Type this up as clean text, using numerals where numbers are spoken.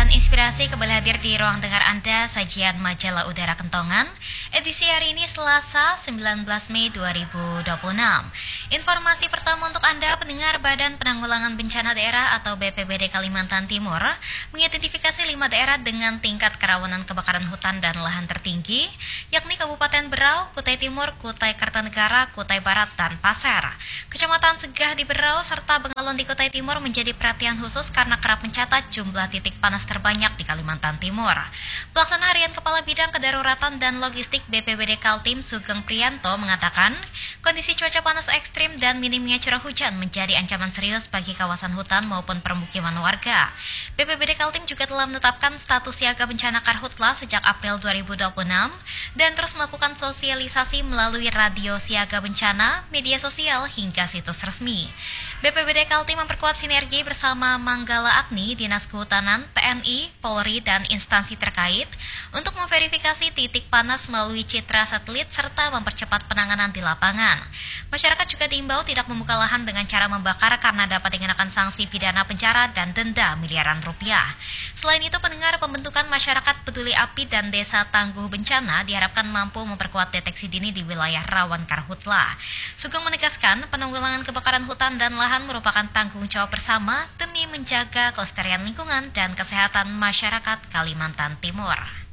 dan inspirasi kembali hadir di ruang dengar Anda, sajian majalah Udara Kentongan, edisi hari ini Selasa 19 Mei 2026. Informasi pertama untuk Anda, pendengar Badan Penanggulangan Bencana Daerah atau BPBD Kalimantan Timur, mengidentifikasi 5 daerah dengan tingkat kerawanan kebakaran hutan dan lahan tertinggi, yakni Kabupaten Berau, Kutai Timur, Kutai Kartanegara, Kutai Barat, dan Pasir. Kecamatan Segah di Berau serta Bengalon di Kutai Timur menjadi perhatian khusus karena kerap mencatat jumlah titik panas terbanyak di Kalimantan Timur. Pelaksana Harian Kepala Bidang Kedaruratan dan Logistik BPBD Kaltim Sugeng Priyanto mengatakan, kondisi cuaca panas ekstrim dan minimnya curah hujan menjadi ancaman serius bagi kawasan hutan maupun permukiman warga. BPBD Kaltim juga telah menetapkan status siaga bencana karhutla sejak April 2026 dan terus melakukan sosialisasi melalui radio siaga bencana, media sosial hingga situs resmi. BPBD Kaltim memperkuat sinergi bersama Manggala Agni, Dinas Kehutanan, TNI, Polri, dan instansi terkait untuk memverifikasi titik panas melalui citra satelit serta mempercepat penanganan di lapangan. Masyarakat juga diimbau tidak membuka lahan dengan cara membakar karena dapat dikenakan sanksi pidana penjara dan denda miliaran rupiah. Selain itu, pendengar, pembentukan masyarakat peduli api dan desa tangguh bencana diharapkan mampu memperkuat deteksi dini di wilayah rawan karhutla. Sugeng menegaskan, penanggulangan kebakaran hutan dan lahan merupakan tanggung jawab bersama demi menjaga kelestarian lingkungan dan kesehatan masyarakat Kalimantan Timur.